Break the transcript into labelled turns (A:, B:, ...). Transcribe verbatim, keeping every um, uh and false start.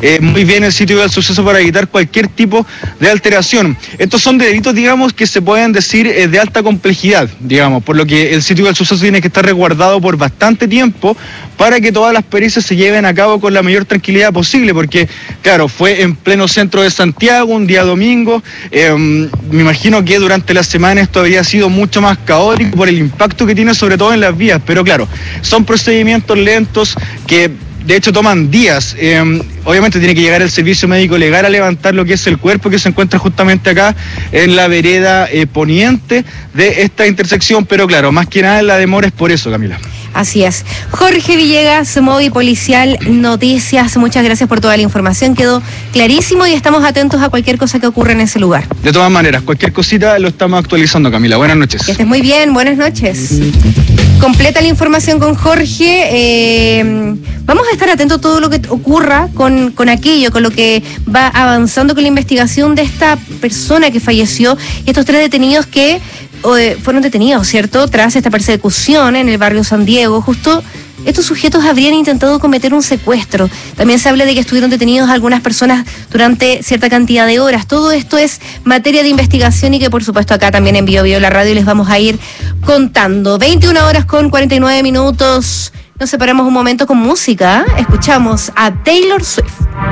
A: eh, muy bien el sitio del suceso para evitar cualquier tipo de alteración. Estos son delitos, digamos, que se pueden decir eh, de alta complejidad, digamos, por lo que el sitio del suceso tiene que estar resguardado por bastante tiempo para que todas las pericias se lleven a cabo con la mayor tranquilidad posible, porque, claro, fue en pleno centro de Santiago, un día domingo. Eh, me imagino que durante la semana esto habría sido mucho más caótico por el impacto que tiene sobre todo en las vías, pero claro, son procedimientos lentos que de hecho toman días. Eh, obviamente tiene que llegar el servicio médico legal a levantar lo que es el cuerpo que se encuentra justamente acá en la vereda eh, poniente de esta intersección, pero claro, más que nada la demora es por eso, Camila.
B: Así es. Jorge Villegas, Movi Policial Noticias, muchas gracias por toda la información, quedó clarísimo y estamos atentos a cualquier cosa que ocurra en ese lugar.
A: De todas maneras, cualquier cosita lo estamos actualizando, Camila. Buenas noches.
B: Que estés muy bien, buenas noches. Completa la información con Jorge. Eh, vamos a estar atentos a todo lo que ocurra con, con aquello, con lo que va avanzando con la investigación de esta persona que falleció y estos tres detenidos que fueron detenidos, ¿cierto?, tras esta persecución en el barrio San Diego. Justo estos sujetos habrían intentado cometer un secuestro. También se habla de que estuvieron detenidos algunas personas durante cierta cantidad de horas. Todo esto es materia de investigación y que por supuesto acá también en Bio Bio la radio les vamos a ir contando. veintiuna horas con cuarenta y nueve minutos. Nos separamos un momento con música. Escuchamos a Taylor Swift.